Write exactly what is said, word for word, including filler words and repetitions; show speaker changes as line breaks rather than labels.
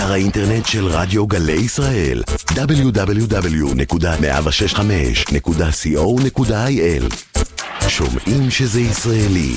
אתר האינטרנט של רדיו גלי ישראל, דאבליו דאבליו דאבליו נקודה מאה שש חמש נקודה קו נקודה איי אל. שומעים שזה ישראלי.